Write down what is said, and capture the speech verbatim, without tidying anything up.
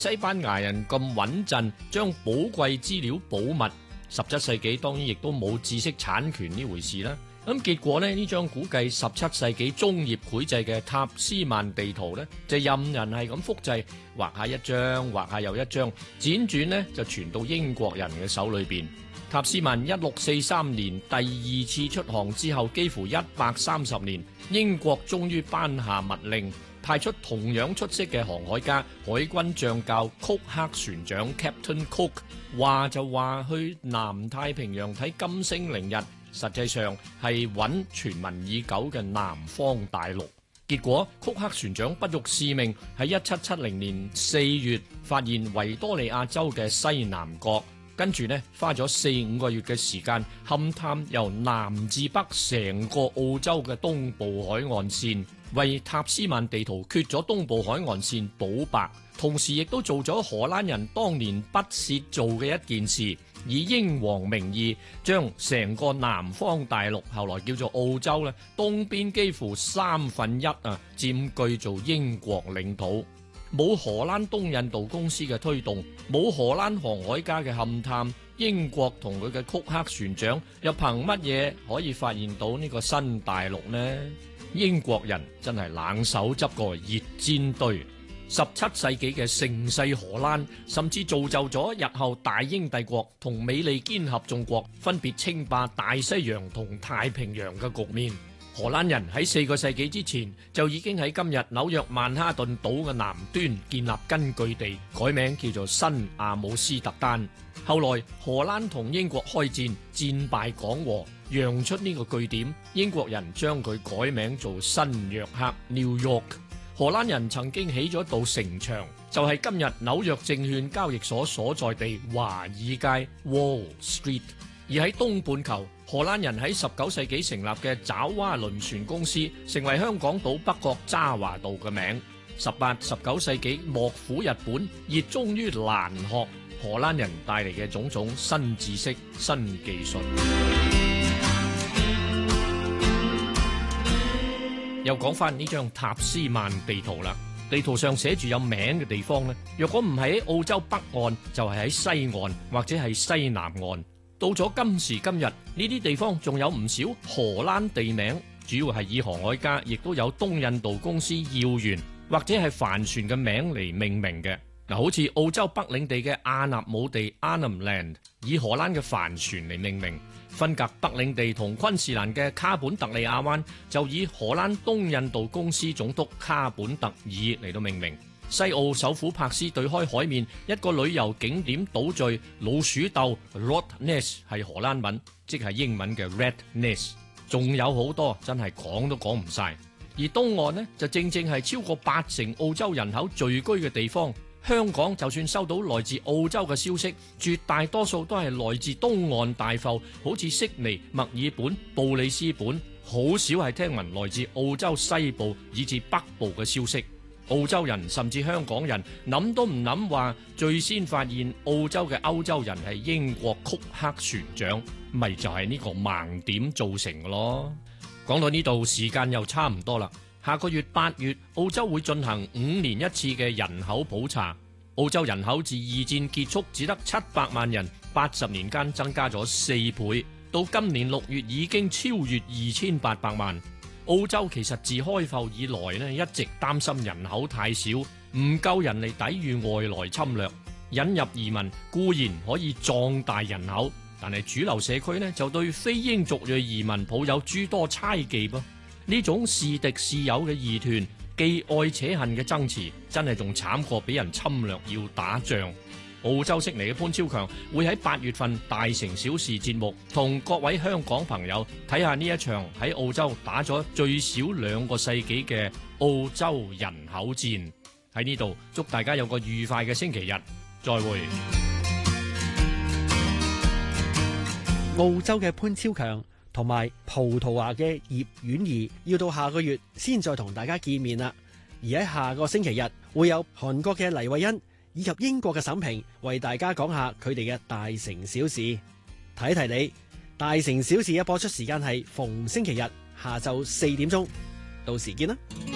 西班牙人咁穩陣，將寶貴資料保密。十七世紀當然亦都冇知識產權呢回事啦。咁結果呢，呢張估計十七世紀中葉繪製嘅塔斯曼地圖呢，就任人係咁複製，畫下一張，畫下又一張，輾轉呢就傳到英國人嘅手裏邊。塔斯曼一六四三年第二次出航之後，幾乎一百三十年，英國終於頒下密令，派出同樣出色嘅航海家、海軍將校曲克船長 Captain Cook， 話就話去南太平洋睇金星凌日，實際上係揾傳聞已久嘅南方大陸。結果曲克船長不辱使命，喺一七七零年四月發現維多利亞州嘅西南角。跟住呢，花咗四五個月嘅時間勘探由南至北成個澳洲嘅東部海岸線，為塔斯曼地圖缺咗東部海岸線補白，同時亦都做咗荷蘭人當年不屑做嘅一件事，以英皇名義將成個南方大陸，後來叫做澳洲咧，東邊幾乎三分一啊佔據做英國領土。冇荷蘭東印度公司嘅推動，冇荷蘭航海家嘅勘探，英國同佢嘅曲克船長又憑乜嘢可以發現到呢個新大陸呢？英國人真係冷手執個熱煎堆。十七世紀嘅盛世荷蘭，甚至造就咗日後大英帝國同美利堅合眾國分別稱霸大西洋同太平洋嘅局面。荷蘭人喺四個世紀之前就已經喺今日紐約曼哈頓島嘅南端建立根據地，改名叫做新阿姆斯特丹。後來荷蘭同英國開戰，戰敗講和，讓出呢個據點，英國人將佢改名做新約克 New York。荷蘭人曾經起咗道城牆，就係今日紐約證券交易所所在地華爾街 Wall Street。而喺東半球，荷蘭人喺十九世紀成立嘅爪哇輪船公司，成為香港島北角渣華道嘅名。十八、十九世紀幕府日本熱衷於蘭學，荷蘭人帶嚟嘅種種新知識、新技術。又講翻呢張塔斯曼地圖啦，地圖上寫住有名嘅地方呢，若果唔係喺澳洲北岸，就係喺西岸或者係西南岸。到咗今時今日，呢啲地方仲有唔少荷蘭地名，主要係以航海家，亦都有東印度公司要員或者係帆船嘅名嚟命名嘅。嗱，好似澳洲北領地嘅阿納姆地 Arnhem Land， 以荷蘭嘅帆船嚟命名；分隔北領地同昆士蘭嘅卡本特利亞灣就以荷蘭東印度公司總督卡本特爾嚟到命名。西澳首府珀斯對開海面一個旅遊景點島嶼老鼠竇 Rottnest 係荷蘭文，即係英文嘅 Rat Nest。仲有好多真係講都講唔晒。而東岸呢，就正正係超過八成澳洲人口聚居嘅地方。香港就算收到來自澳洲嘅消息，絕大多數都係來自東岸大埠，好似悉尼、墨爾本、布里斯本，好少係聽聞來自澳洲西部以至北部嘅消息。澳洲人甚至香港人諗都唔諗話，最先發現澳洲嘅歐洲人係英國曲克船長，咪就係呢個盲點造成嘅咯。講到呢度，時間又差唔多啦。下個月八月，澳洲會進行五年一次嘅人口普查。澳洲人口自二戰結束只得七百萬人，八十年間增加咗四倍，到今年六月已經超越二千八百萬。澳洲其實自開埠以來呢，一直擔心人口太少，唔夠人嚟抵禦外來侵略。引入移民固然可以壯大人口，但係主流社區呢，就對非英族裔移民抱有諸多猜忌噃。呢種是敵是友嘅疑團，既愛且恨嘅爭持，真係仲慘過俾人侵略要打仗。澳洲悉尼嘅潘超強會喺八月份大城小事節目同各位香港朋友睇下呢一場喺澳洲打咗最少兩個世紀嘅澳洲人口戰。喺呢度祝大家有個愉快嘅星期日，再會。 澳洲嘅潘超強同埋葡萄牙嘅葉婉儀要到下個月先再同大家見面啦。而喺下個星期日會有韓國嘅黎慧欣以及英國嘅沈平為大家講下佢哋嘅大城小事。提提你，大城小事嘅播出時間係逢星期日下晝四點鐘，到時見啦。